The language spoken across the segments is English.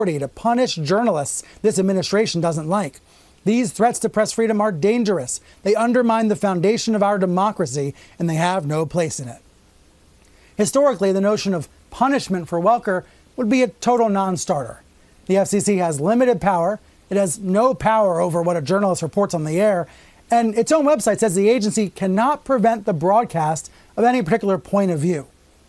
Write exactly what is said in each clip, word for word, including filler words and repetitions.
to punish journalists this administration doesn't like. These threats to press freedom are dangerous. They undermine the foundation of our democracy, and they have no place in it. Historically, the notion of punishment for Welker would be a total non-starter. The F C C has limited power. It has no power over what a journalist reports on the air, and its own website says the agency cannot prevent the broadcast of any particular point of view.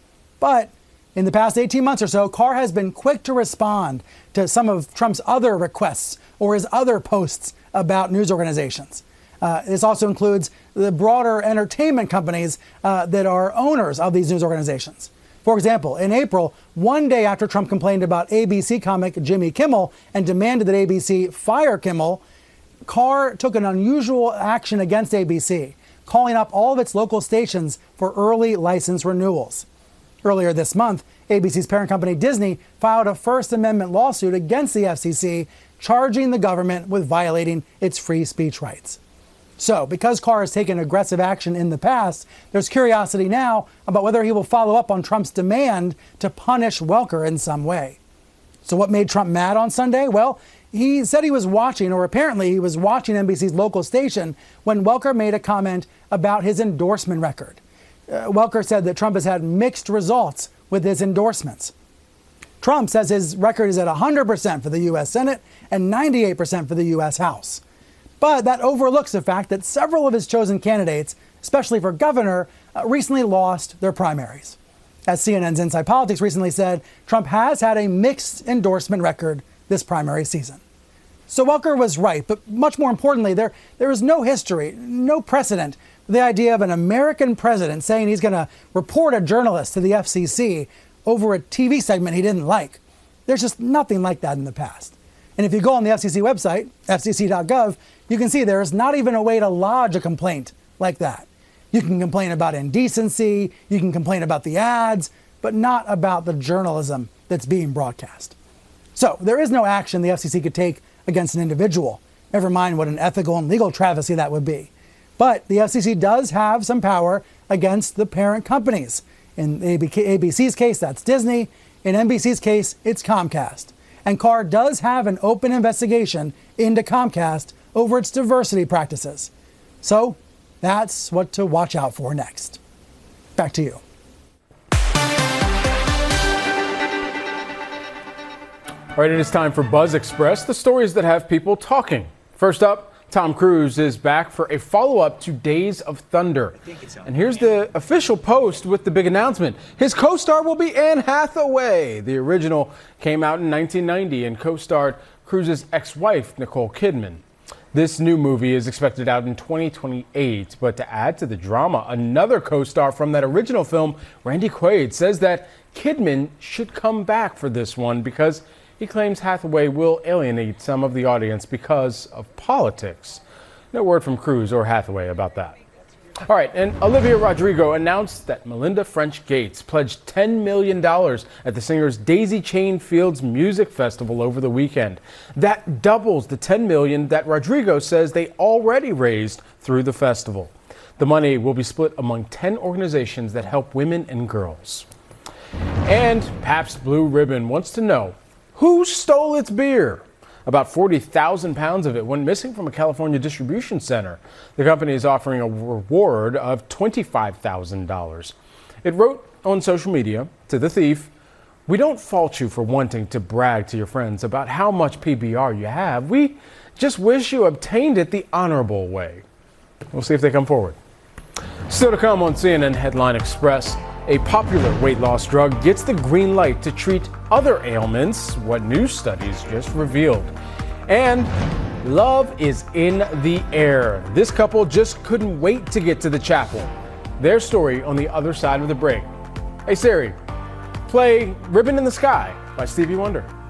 But in the past eighteen months or so, Carr has been quick to respond to some of Trump's other requests or his other posts about news organizations. Uh, this also includes the broader entertainment companies uh, that are owners of these news organizations. For example, in April, one day after Trump complained about A B C comic Jimmy Kimmel and demanded that A B C fire Kimmel, Carr took an unusual action against A B C, calling up all of its local stations for early license renewals. Earlier this month, A B C's parent company Disney filed a First Amendment lawsuit against the F C C, charging the government with violating its free speech rights. So, because Carr has taken aggressive action in the past, there's curiosity now about whether he will follow up on Trump's demand to punish Welker in some way. So what made Trump mad on Sunday? Well, he said he was watching, or apparently he was watching N B C's local station when Welker made a comment about his endorsement record. Uh, Welker said that Trump has had mixed results with his endorsements. Trump says his record is at one hundred percent for the U S Senate and ninety-eight percent for the U S House. But that overlooks the fact that several of his chosen candidates, especially for governor, uh, recently lost their primaries. As C N N's Inside Politics recently said, Trump has had a mixed endorsement record this primary season. So Welker was right, but much more importantly, there, there is no history, no precedent for the idea of an American president saying he's going to report a journalist to the F C C over a T V segment he didn't like. There's just nothing like that in the past. And if you go on the F C C website, F C C dot gov, you can see there is not even a way to lodge a complaint like that. You can complain about indecency, you can complain about the ads, but not about the journalism that's being broadcast. So there is no action the F C C could take against an individual, never mind what an ethical and legal travesty that would be. But the F C C does have some power against the parent companies. In A B C's case, that's Disney. In N B C's case, it's Comcast. And Carr does have an open investigation into Comcast over its diversity practices. So that's what to watch out for next. Back to you. All right, it is time for Buzz Express, the stories that have people talking. First up, Tom Cruise is back for a follow-up to Days of Thunder. And here's the official post with the big announcement. His co-star will be Anne Hathaway. The original came out in nineteen ninety and co-starred Cruise's ex-wife, Nicole Kidman. This new movie is expected out in twenty twenty-eight, but to add to the drama, another co-star from that original film, Randy Quaid, says that Kidman should come back for this one because he claims Hathaway will alienate some of the audience because of politics. No word from Cruise or Hathaway about that. All right, and Olivia Rodrigo announced that Melinda French Gates pledged ten million dollars at the singer's Daisy Chain Fields Music Festival over the weekend. That doubles the ten million dollars that Rodrigo says they already raised through the festival. The money will be split among ten organizations that help women and girls. And Pabst Blue Ribbon wants to know, who stole its beer? About forty thousand pounds of it went missing from a California distribution center. The company is offering a reward of twenty-five thousand dollars. It wrote on social media to the thief, "We don't fault you for wanting to brag to your friends about how much P B R you have. We just wish you obtained it the honorable way." We'll see if they come forward. Still to come on C N N Headline Express. A popular weight loss drug gets the green light to treat other ailments, what new studies just revealed. And love is in the air. This couple just couldn't wait to get to the chapel. Their story on the other side of the break. Hey Siri, play Ribbon in the Sky by Stevie Wonder.